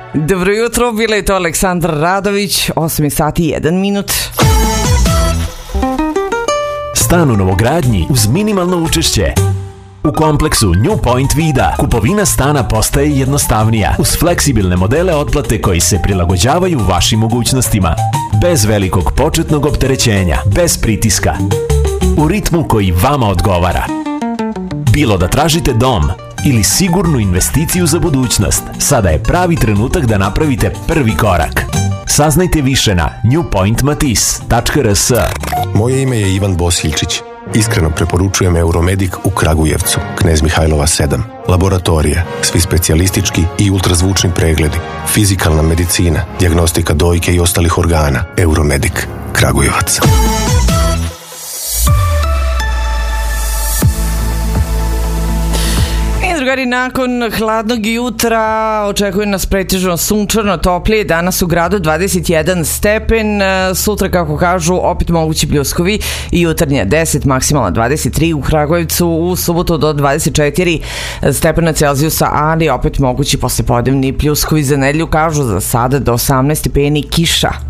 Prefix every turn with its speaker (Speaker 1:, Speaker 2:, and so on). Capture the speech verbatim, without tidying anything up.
Speaker 1: Dobro jutro, bila je to Aleksandar Radović, osam sati i jedan minut.
Speaker 2: Stan u novogradnji uz minimalno učešće. U kompleksu New Point Vida kupovina stana postaje jednostavnija uz fleksibilne modele otplate koji se prilagođavaju vašim mogućnostima. Bez velikog početnog opterećenja, bez pritiska. U ritmu koji vama odgovara. Bilo da tražite dom ili sigurnu investiciju za budućnost, sada je pravi trenutak da napravite prvi korak. Saznajte više na new point matis tačka r s.
Speaker 3: Moje ime je Ivan Bosiljčić. Iskreno preporučujem Euromedik u Kragujevcu, Knez Mihajlova sedam. Laboratorije, svi specijalistički i ultrazvučni pregledi, fizikalna medicina, dijagnostika dojke i ostalih organa. Euromedik, Kragujevac.
Speaker 1: Drugari, nakon hladnog jutra očekuje nas pretežno sunčano, toplije. Danas u gradu dvadeset jedan stepen, sutra kako kažu opet mogući pljuskovi i jutarnje deset, maksimalno dvadeset tri u Kragujevcu, u subotu do dvadeset četiri stepena Celzijusa, ali opet mogući poslepodnevni pljuskovi. Za nedelju kažu za sada do osamnaest stepeni, kiša.